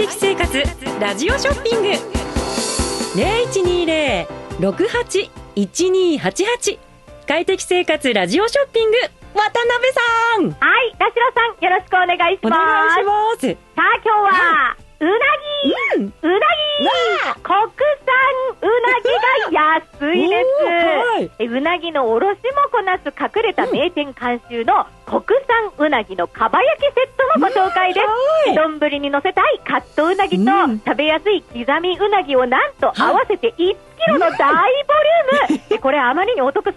適生活ラジオショッピング 0120-681288 快適生活ラジオショッピング、渡辺さん。 はい、田代さん、よろしくお願いします。 お願いします。 さあ、今日は、うなぎ、うなぎ、国産うなぎが安いです。うなぎの卸もこなす隠れた名店監修の国産うなぎのかば焼きセットのご紹介です。丼に乗せたいカットうなぎと、食べやすい刻みうなぎをなんと合わせて1キロの大ボリューム。これあまりにお得す